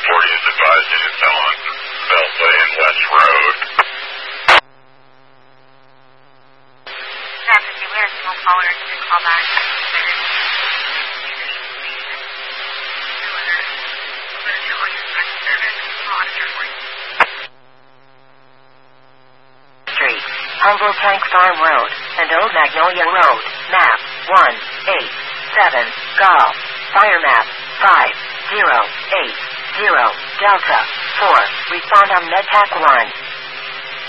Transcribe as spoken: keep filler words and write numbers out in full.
forty is advised it is on Beltway and West Road. Traffic, beware, small callers to call back. Street, Humboldt Tank Farm Road, and Old Magnolia Road, map one eight seven, Golf, fire map five zero eight zero, Delta four, respond on MedTac one.